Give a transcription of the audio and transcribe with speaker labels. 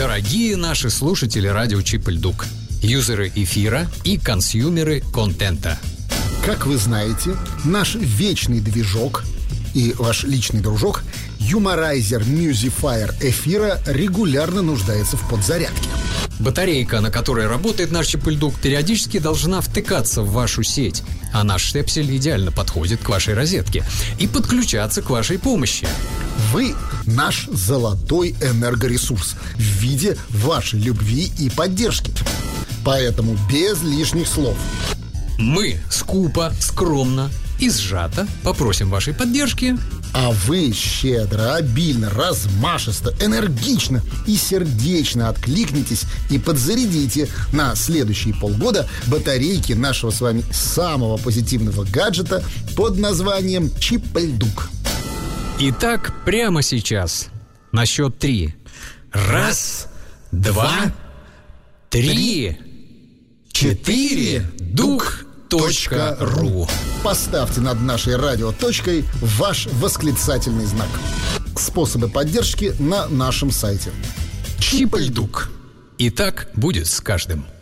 Speaker 1: Дорогие наши слушатели радио Чип-Льдук, юзеры эфира и консюмеры контента.
Speaker 2: Как вы знаете, наш вечный движок и ваш личный дружок юморайзер Musifire эфира регулярно нуждается в подзарядке.
Speaker 1: Батарейка, на которой работает наш Чип-Льдук, периодически должна втыкаться в вашу сеть, а наш штепсель идеально подходит к вашей розетке и подключаться к вашей помощи.
Speaker 2: Вы наш золотой энергоресурс в виде вашей любви и поддержки. Поэтому без лишних слов.
Speaker 1: Мы скупо, скромно и сжато попросим вашей поддержки.
Speaker 2: А вы щедро, обильно, размашисто, энергично и сердечно откликнитесь и подзарядите на следующие полгода батарейки нашего с вами самого позитивного гаджета под названием Чип-Льдук.
Speaker 1: Итак, прямо сейчас на счет 3. 1, 2, 3, 4. Дук.ру.
Speaker 2: Поставьте над нашей радиоточкой ваш восклицательный знак. Способы поддержки на нашем сайте.
Speaker 1: Чип-Льдук. И так будет с каждым.